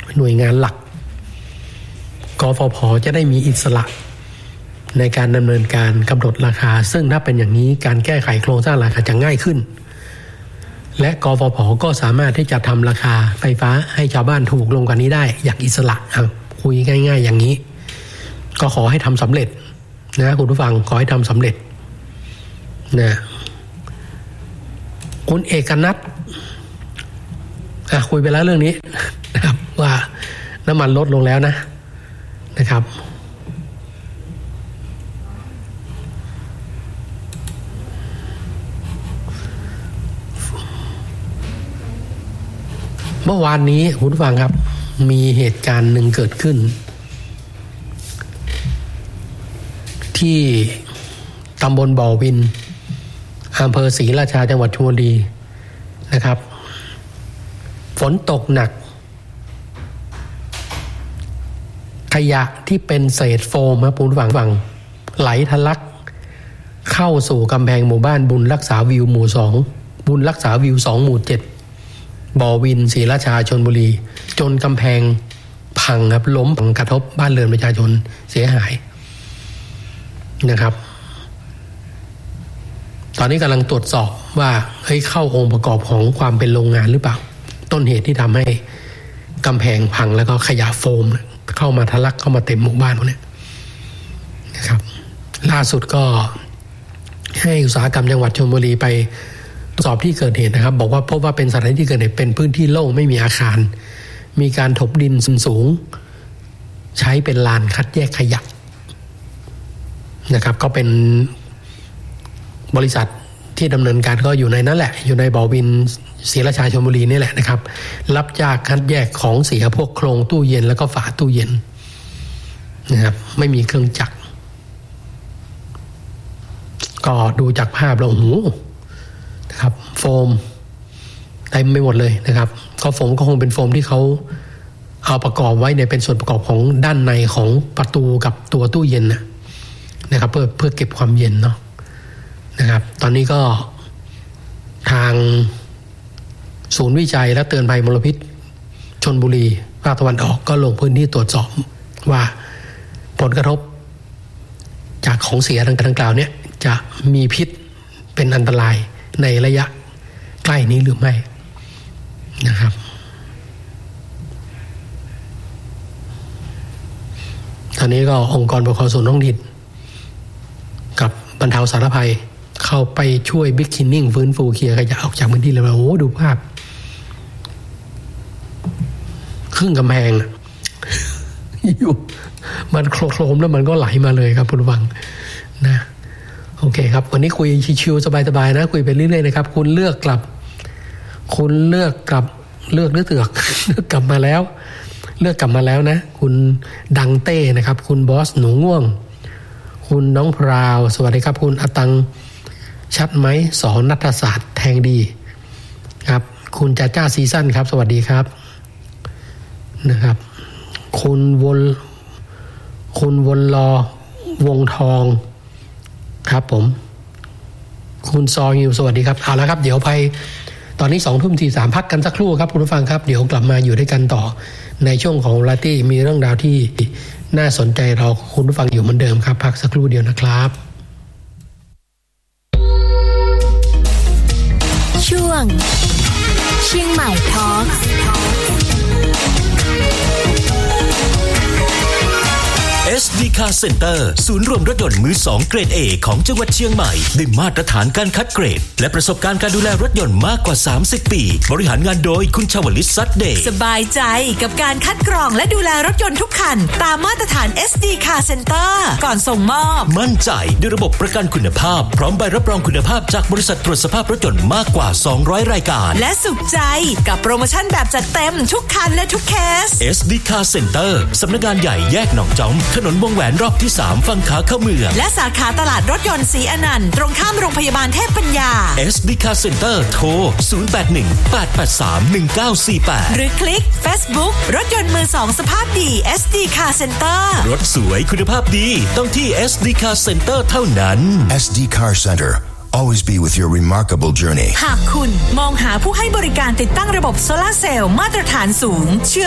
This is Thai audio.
หน่วยงานหลักกฟผ.จะได้มีอิสระในการดำเนินการกำหนดราคาซึ่งถ้าเป็นอย่างนี้การแก้ไขโครงสร้างราคาจะง่ายขึ้นและกฟผ.ก็สามารถที่จะทำราคาไฟฟ้าให้ชาวบ้านถูกลงกว่านี้ได้อย่างอิสระคุยง่ายๆอย่างนี้ก็ขอให้ทำสำเร็จนะคุณผู้ฟังขอให้ทำสำเร็จนะคุณเอกนัทคุยไปแล้วเรื่องนี้นะครับว่าน้ำมันลดลงแล้วนะครับเมื่อวานนี้คุณผู้ฟังครับมีเหตุการณ์หนึ่งเกิดขึ้นที่ตำบลบ่อวินอำเภอศรีราชาจังหวัดชลบุรีนะครับฝนตกหนักขยะที่เป็นเศษโฟมครับคุณผู้ฟังไหลทะลักเข้าสู่กำแพงหมู่บ้านบุญรักษาวิวหมู่2บุญรักษาวิว2หมู่7บ่อวินศรีราชาชลบุรีจนกำแพงพังครับล้มกระทบบ้านเรือนประชาชนเสียหายนะครับตอนนี้กำลังตรวจสอบว่าเข้าองค์ประกอบของความเป็นโรงงานหรือเปล่าต้นเหตุที่ทำให้กำแพงพังแล้วก็ขยะโฟมเข้ามาทะลักเข้ามาเต็มหมู่บ้านพวกนี้นะครับล่าสุดก็ให้อุตสาหกรรมจังหวัดชลบุรีไปตรวจสอบที่เกิดเหตุนะครับบอกว่าพบว่าเป็นสถานที่เกิดเหตุเป็นพื้นที่โล่งไม่มีอาคารมีการถมดินสูงใช้เป็นลานคัดแยกขยะนะครับก็เป็นบริษัทที่ดำเนินการก็อยู่ในนั้นแหละอยู่ในบ่อวินศรีราชาชลบุรีนี่แหละนะครับรับจ้างคัดแยกของเสียพวกโครงตู้เย็นแล้วก็ฝาตู้เย็นนะครับไม่มีเครื่องจักรก็ดูจากภาพแล้วโอ้โหนะครับโฟมเต็มไปหมดเลยนะครับก็โฟมก็คงเป็นโฟมที่เขาเอาประกอบไว้เนี่ยเป็นส่วนประกอบของด้านในของประตูกับตัวตู้เย็นนะครับเพื่อเก็บความเย็นเนาะนะครับตอนนี้ก็ทางศูนย์วิจัยและเตือนภัยมลพิษชลบุรีภาคตะวันออกก็ลงพื้นที่ตรวจสอบว่าผลกระทบจากของเสียดังกล่าวเนี่ยจะมีพิษเป็นอันตรายในระยะใกล้นี้หรือไม่นะครับตอนนี้ก็องค์กรปกครองส่วนท้องถิ่นกับบรรเทาสาธารณภัยเข้าไปช่วยบิ๊กคลีนนิ่งฟื้นฟูเคลียร์ขยะออกจากพื้นที่เลยโอ้ดูภาพครึ่งกำแพงอยู่มันโครมแล้วมันก็ไหลมาเลยครับคุณผู้ฟังนะโอเคครับวันนี้คุยชิวๆสบายๆนะคุยไปเรื่อยๆนะครับคุณเลือกหรือเลือกกลับมาแล้วเลือกกลับมาแล้วนะคุณดังเต้นะครับคุณบอสหนูง่วงคุณน้องพราวสวัสดีครับคุณอตังชัดไหมสอนนัทศาสตร์แทงดีครับคุณจ้าจ้าซีซั่นครับสวัสดีครับนะครับคุณวนรอวงทองครับผมคุณซอฮิวสวัสดีครับเอาละครับเดี๋ยวไปตอนนี้ 20:43 พักกันสักครู่ครับคุณผู้ฟังครับเดี๋ยวกลับมาอยู่ด้วยกันต่อในช่วงของวาไรตี้มีเรื่องราวที่น่าสนใจเราคุณผู้ฟังอยู่เหมือนเดิมครับพักสักครู่เดียวนะครับช่วงเชียงใหม่ทอล์ค SD Car Center ศูนย์รวมรถยนต์มือ2เกรด A ของจังหวัดเชียงใหม่ด้วยมาตรฐานการคัดเกรดและประสบการณ์การดูแลรถยนต์มากกว่า30ปีบริหารงานโดยคุณชวลิตซัดเดย์สบายใจกับการคัดกรองและดูแลรถยนต์ทุกคันตามมาตรฐาน SD Car Center ก่อนส่งมอบมั่นใจด้วยระบบประกันคุณภาพพร้อมใบรับรองคุณภาพจากบริษัทตรวจสภาพรถยนต์มากกว่า200รายการและสุขใจกับโปรโมชั่นแบบจัดเต็มทุกคันและทุกเคส SD Car Center สำนักงานใหญ่แยกหนองจอมถนนวงแหวนรอบที่3ฝั่งขาเข้าเมืองและสาขาตลาดรถยนต์ศรีอนันต์ตรงข้ามโรงพยาบาลเทพปัญญา SD Car Center โทร 0818831948 หรือคลิก Facebook รถยนต์มือ2สภาพดี SD Car Center รถสวยคุณภาพดีต้องที่ SD Car Center เท่านั้น SD Car Center Always be with your remarkable journey หากคุณมองหาผู้ให้บริการติดตั้งระบบโซลาร์เซลล์มาตรฐานสูง